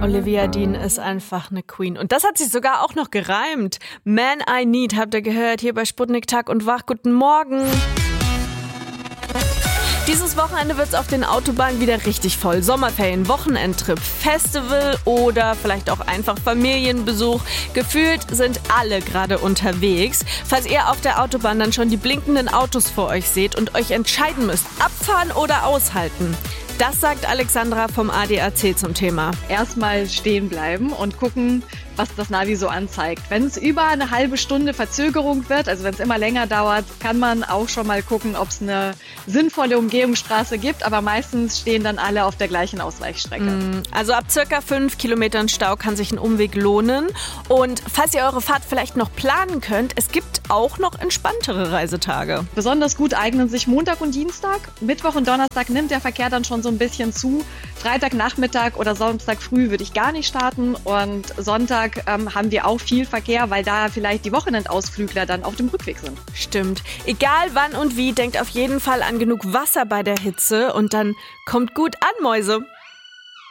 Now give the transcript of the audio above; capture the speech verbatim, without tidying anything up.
Olivia Dean ist einfach eine Queen. Und das hat sich sogar auch noch gereimt. Man I Need, habt ihr gehört, hier bei Sputnik Tag und Wach. Guten Morgen. Dieses Wochenende wird es auf den Autobahnen wieder richtig voll. Sommerferien, Wochenendtrip, Festival oder vielleicht auch einfach Familienbesuch. Gefühlt sind alle gerade unterwegs. Falls ihr auf der Autobahn dann schon die blinkenden Autos vor euch seht und euch entscheiden müsst, abfahren oder aushalten. Das sagt Alexandra vom A D A C zum Thema. Erstmal stehen bleiben und gucken, was das Navi so anzeigt. Wenn es über eine halbe Stunde Verzögerung wird, also wenn es immer länger dauert, kann man auch schon mal gucken, ob es eine sinnvolle Umgehungsstraße gibt. Aber meistens stehen dann alle auf der gleichen Ausweichstrecke. Also ab circa fünf Kilometern Stau kann sich ein Umweg lohnen. Und falls ihr eure Fahrt vielleicht noch planen könnt, es gibt auch noch entspanntere Reisetage. Besonders gut eignen sich Montag und Dienstag. Mittwoch und Donnerstag nimmt der Verkehr dann schon so ein bisschen zu. Freitagnachmittag oder Samstag früh würde ich gar nicht starten. Und Sonntag ähm, haben wir auch viel Verkehr, weil da vielleicht die Wochenendausflügler dann auf dem Rückweg sind. Stimmt. Egal wann und wie, denkt auf jeden Fall an genug Wasser bei der Hitze und dann kommt gut an, Mäuse.